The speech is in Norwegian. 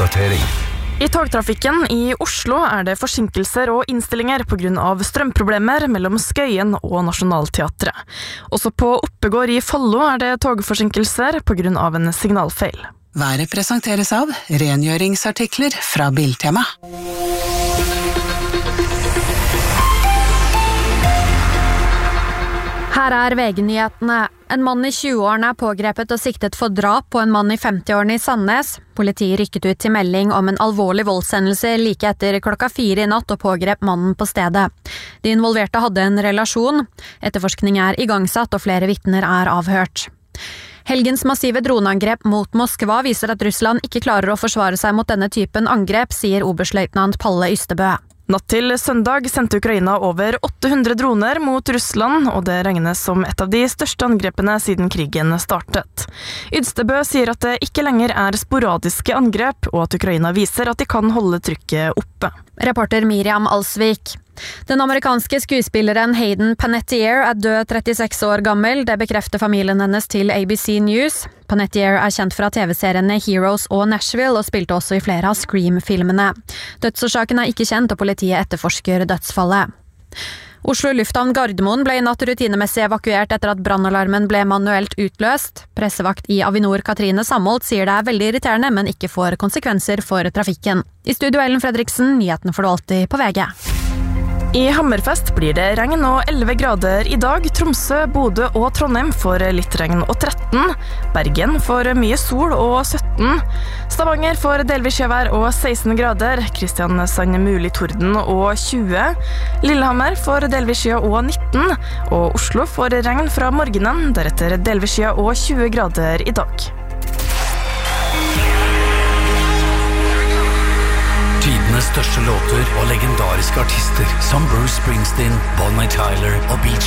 oppdatering. I togtrafikken i Oslo det forsinkelser og innstillinger på grunn av strømproblemer mellom Skøyen og Nationaltheatret. Også på Oppegård i Follo det togforsinkelser på grunn av en signalfeil. Været presenteres av rengjøringsartikler fra Biltema. Her VG-nyhetene. En mann i 20-årene pågrepet og siktet for drap på en mann i 50-årene i Sandnes. Politiet rykket ut til melding om en alvorlig voldshendelse like etter 4:00 i natt og pågrep mannen på stedet. De involverte hadde en relasjon. Etterforskning igangsatt og flere vitner avhørt. Helgens massive droneangrep mot Moskva viser at Russland ikke klarer å forsvare seg mot denne typen angrep, sier oberstløytnant Palle Ystebø. Natt til søndag sendte Ukraina over 800 droner mot Russland, og det regnes som et av de største angrepene siden krigen startet. Ystebø sier at det ikke lenger sporadiske angrep, og at Ukraina viser at de kan holde trykket oppe. Reporter Miriam Alsvik. Den amerikanske skuespilleren Hayden Panettiere død 36 år gammel, det bekrefter familien hennes til ABC News. Panettiere kjent fra TV-seriene Heroes og Nashville og spilte også i flere av Scream-filmene. Dødsårsaken ikke kjent, og politiet etterforsker dødsfallet. Oslo lufthavn Gardermoen ble i natt rutinemessig evakuert etter at brannalarmen ble manuelt utløst. Pressevakt i Avinor Katrine Samholt sier det veldig irriterende, men ikke får konsekvenser for trafikken. I studio Ellen Fredriksen, nyheten får du alltid på VG. I Hammerfest blir det regn og 11 grader i dag. Tromsø, Bodø og Trondheim får litt regn og 13. Bergen får mye sol og 17. Stavanger får delvis skjevær og 16 grader. Kristiansand mulig torden og 20. Lillehammer får delvis skje og 19. Og Oslo får regn fra morgenen, deretter delvis skje og 20 grader i dag. Tidenes største låter og legendariske artister som Bruce Springsteen, Bonnie Tyler og Bee